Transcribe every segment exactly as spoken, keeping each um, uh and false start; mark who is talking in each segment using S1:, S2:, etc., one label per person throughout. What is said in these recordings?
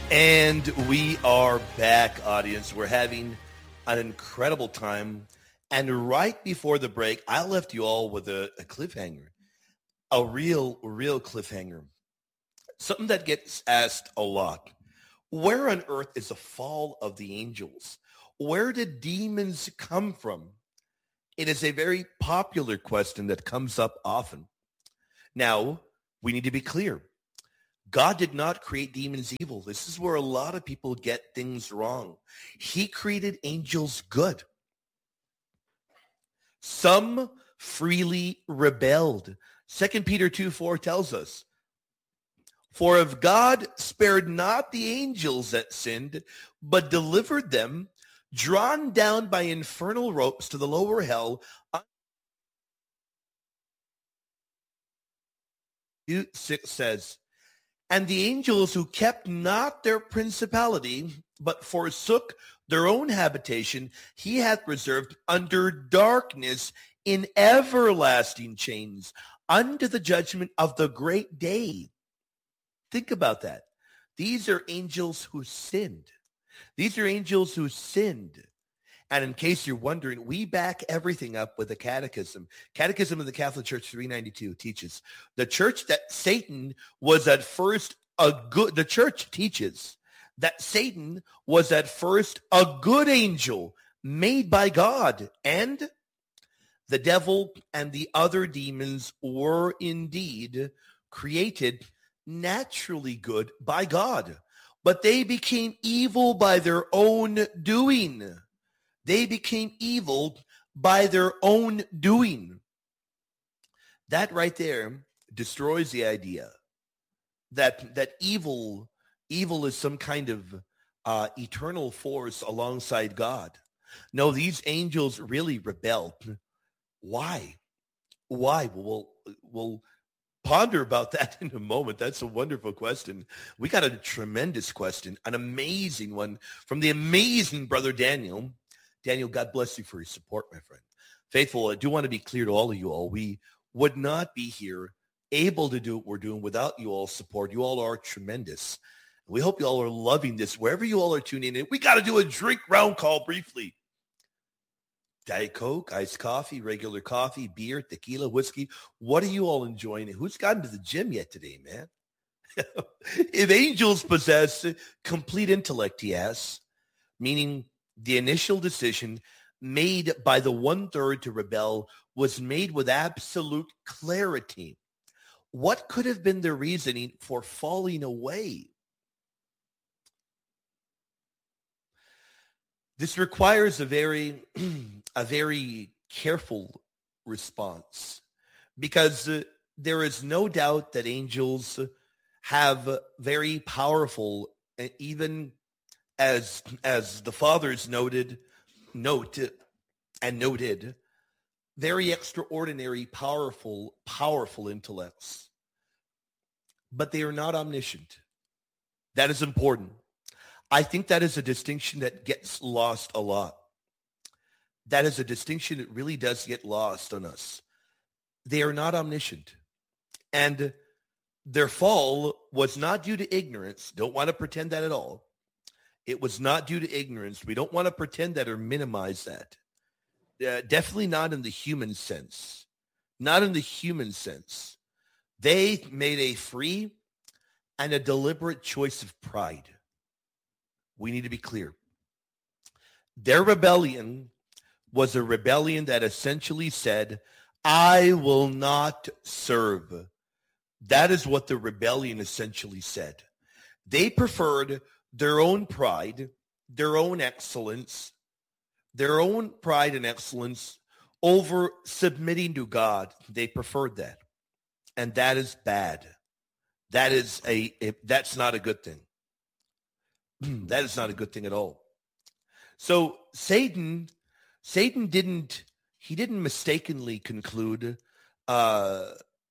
S1: And we are back, audience. We're having an incredible time. And right before the break, I left you all with a, a cliffhanger, a real, real cliffhanger. Something that gets asked a lot. Where on earth is the fall of the angels? Where did demons come from? It is a very popular question that comes up often. Now, we need to be clear. God did not create demons evil. This is where a lot of people get things wrong. He created angels good. Some freely rebelled. Second Peter two four tells us, for if God spared not the angels that sinned, but delivered them, drawn down by infernal ropes to the lower hell, six says, and the angels who kept not their principality, but forsook their own habitation, he hath reserved under darkness in everlasting chains, unto the judgment of the great day. Think about that. These are angels who sinned. These are angels who sinned. And in case you're wondering, we back everything up with the Catechism. Catechism of the Catholic Church three ninety-two teaches the church that Satan was at first a good, the church teaches that Satan was at first a good angel made by God, and the devil and the other demons were indeed created naturally good by God, but they became evil by their own doing. They became evil by their own doing. That right there destroys the idea that that evil evil is some kind of uh, eternal force alongside God. No, these angels really rebelled. Why? Why? We'll, we'll ponder about that in a moment. That's a wonderful question. We got a tremendous question, an amazing one from the amazing brother Daniel. Daniel, God bless you for your support, my friend. Faithful, I do want to be clear to all of you all. We would not be here able to do what we're doing without you all support. You all are tremendous. We hope you all are loving this. Wherever you all are tuning in, we got to do a drink round call briefly. Diet Coke, iced coffee, regular coffee, beer, tequila, whiskey. What are you all enjoying? Who's gotten to the gym yet today, man? If angels possess complete intellect, he asks, meaning the initial decision made by the one-third to rebel was made with absolute clarity. What could have been their reasoning for falling away? This requires a very, a very careful response, because uh, there is no doubt that angels have very powerful, uh, even as as the fathers noted, note and noted, very extraordinary, powerful, powerful intellects. But they are not omniscient. That is important. I think that is a distinction that gets lost a lot. That is a distinction that really does get lost on us. They are not omniscient. And their fall was not due to ignorance. Don't want to pretend that at all. It was not due to ignorance. We don't want to pretend that or minimize that. Uh, definitely not in the human sense. Not in the human sense. They made a free and a deliberate choice of pride. We need to be clear. Their rebellion was a rebellion that essentially said, I will not serve. That is what the rebellion essentially said. They preferred their own pride, their own excellence, their own pride and excellence over submitting to God. They preferred that. And that is bad. That is a, a that's not a good thing. That is not a good thing at all. So Satan, Satan didn't, he didn't mistakenly conclude uh,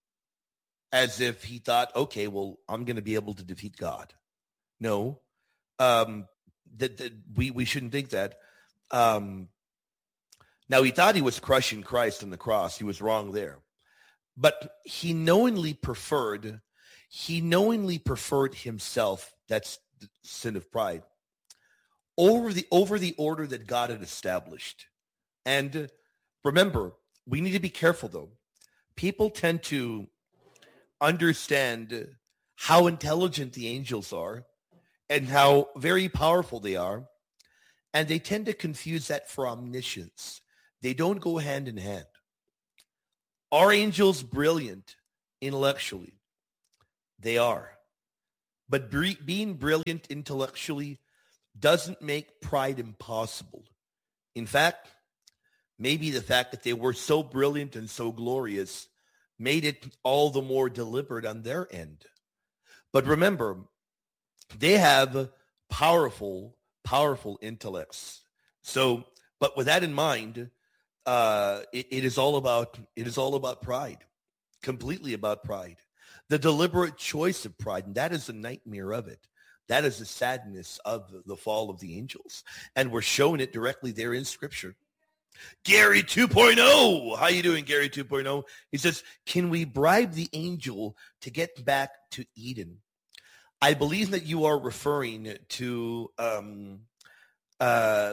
S1: as if he thought, okay, well, I'm going to be able to defeat God. No, um, that, that we, we shouldn't think that. Um, now, he thought he was crushing Christ on the cross. He was wrong there. But he knowingly preferred, he knowingly preferred himself. That's the sin of pride, over the over the order that God had established. And remember, we need to be careful, though. People tend to understand how intelligent the angels are and how very powerful they are, and they tend to confuse that for omniscience. They don't go hand in hand. Are angels brilliant intellectually? They are. But bre- being brilliant intellectually doesn't make pride impossible. In fact, maybe the fact that they were so brilliant and so glorious made it all the more deliberate on their end. But remember, they have powerful, powerful intellects. So, but with that in mind, uh, it, it is all about it is all about pride, completely about pride, the deliberate choice of pride, and that is the nightmare of it. That is the sadness of the fall of the angels, and we're showing it directly there in Scripture. Gary two point oh. How you doing, Gary two point oh? He says, can we bribe the angel to get back to Eden? I believe that you are referring to um uh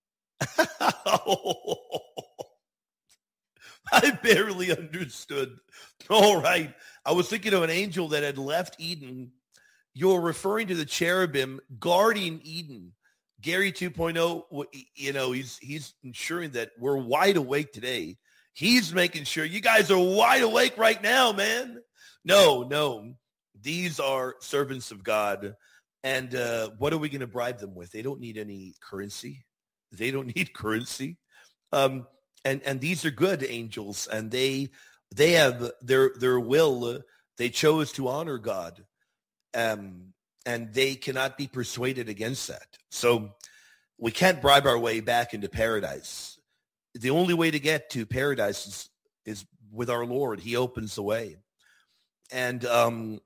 S1: I barely understood. All right. I was thinking of an angel that had left Eden. You're referring to the cherubim guarding Eden. Gary two point oh, you know, he's he's ensuring that we're wide awake today. He's making sure you guys are wide awake right now, man. No, no. These are servants of God. And uh, what are we going to bribe them with? They don't need any currency. They don't need currency. Um, and, and these are good angels. And they they have their, their will. They chose to honor God. Um, and they cannot be persuaded against that. So we can't bribe our way back into paradise. The only way to get to paradise is, is with our Lord. He opens the way. And um,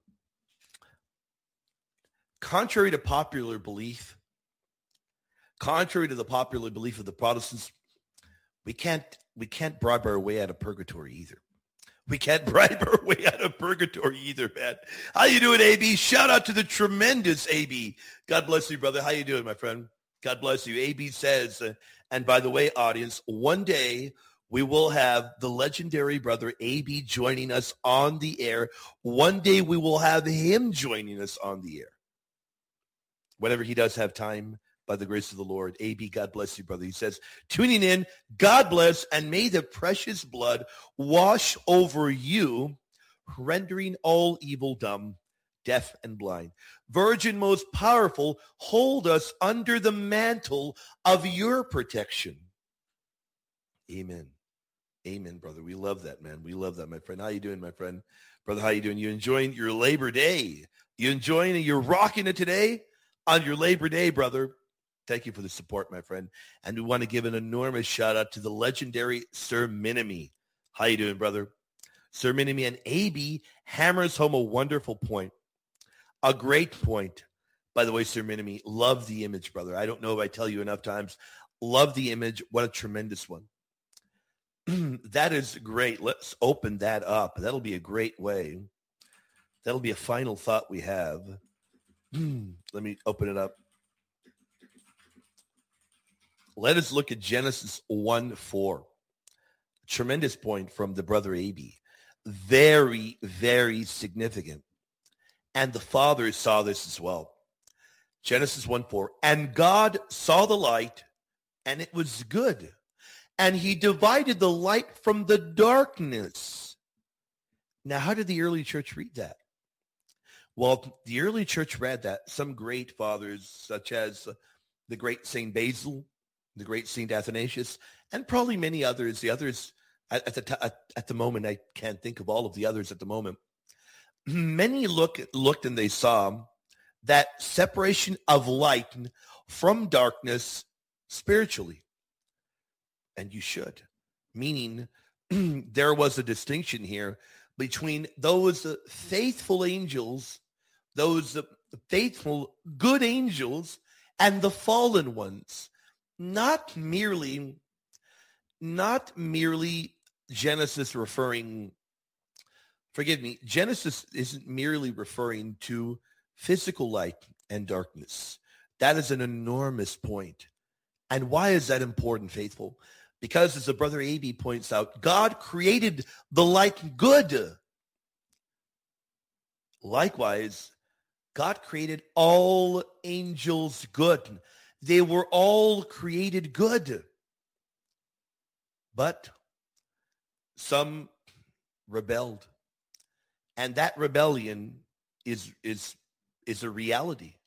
S1: contrary to popular belief, contrary to the popular belief of the Protestants, we can't we can't bribe our way out of purgatory either. We can't bribe our way out of purgatory either, man. How you doing, A B? Shout out to the tremendous A B. God bless you, brother. How you doing, my friend? God bless you. A B says, uh, and by the way, audience, one day we will have the legendary brother A B joining us on the air. One day we will have him joining us on the air. Whenever he does have time, by the grace of the Lord. A B, God bless you, brother. He says, tuning in, God bless, and may the precious blood wash over you, rendering all evil dumb, deaf, and blind. Virgin most powerful, hold us under the mantle of your protection. Amen. Amen, brother. We love that, man. We love that, my friend. How you doing, my friend? Brother, how you doing? You enjoying your Labor Day? You enjoying it? You're rocking it today on your Labor Day, brother. Thank you for the support, my friend. And we want to give an enormous shout out to the legendary Sir Minimi. How you doing, brother? Sir Minimi, and A B hammers home a wonderful point. A great point. By the way, Sir Minimi, love the image, brother. I don't know if I tell you enough times. Love the image. What a tremendous one. That is great. Let's open that up. That'll be a great way. That'll be a final thought we have. Let me open it up. Let us look at Genesis one four. Tremendous point from the brother A B. Very, very significant. And the Father saw this as well. Genesis one four. And God saw the light, and it was good. And he divided the light from the darkness. Now, how did the early church read that? Well, the early church read that. Some great fathers, such as the great Saint Basil, the great Saint Athanasius, and probably many others. The others, at, at, the, t- at, at the moment, I can't think of all of the others at the moment. Many look, looked and they saw that separation of light from darkness spiritually. And you should. Meaning there was a distinction here between those faithful angels, those faithful good angels, and the fallen ones. Not merely, not merely Genesis referring, forgive me, Genesis isn't merely referring to physical light and darkness. That is an enormous point. And why is that important, faithful? Because as the brother A B points out, God created the light good. Likewise, God created all angels good. They were all created good. But some rebelled. And that rebellion is, is, is a reality.